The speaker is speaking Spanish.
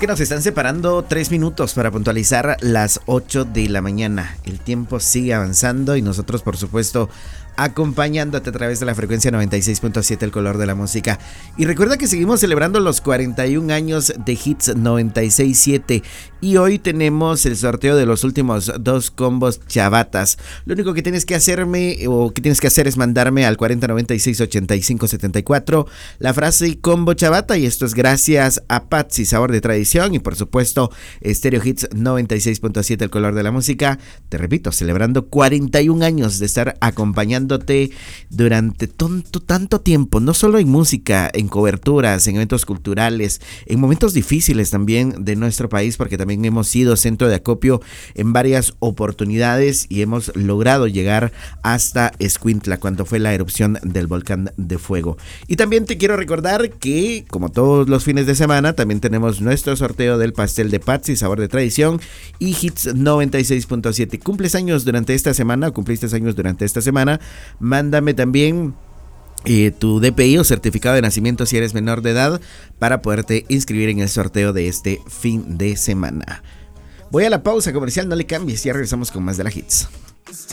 que nos están separando 3 minutos para puntualizar las 8 de la mañana. El tiempo sigue avanzando y nosotros, por supuesto, acompañándote a través de la frecuencia 96.7, el color de la música. Y recuerda que seguimos celebrando los 41 años de Hits 96.7 y hoy tenemos el sorteo de los últimos 2 combos chavatas. Lo único que tienes que hacer es mandarme al 4096-8574 la frase combo chavata, y esto es gracias a Patsy, sabor de tradición, y por supuesto Stereo Hits 96.7, el color de la música. Te repito, celebrando 41 años de estar acompañándote durante tanto tiempo, no solo en música, en coberturas, en eventos culturales, en momentos difíciles también de nuestro país, porque también hemos sido centro de acopio en varias oportunidades y hemos logrado llegar hasta Escuintla cuando fue la erupción del volcán de fuego. Y también te quiero recordar que, como todos los fines de semana, también tenemos nuestro sorteo del pastel de Patsy, sabor de tradición, y Hits 96.7. ¿Cumples años durante esta semana o cumpliste años durante esta semana? Mándame también tu DPI o certificado de nacimiento si eres menor de edad para poderte inscribir en el sorteo de este fin de semana. Voy a la pausa comercial, no le cambies, ya regresamos con más de la Hits.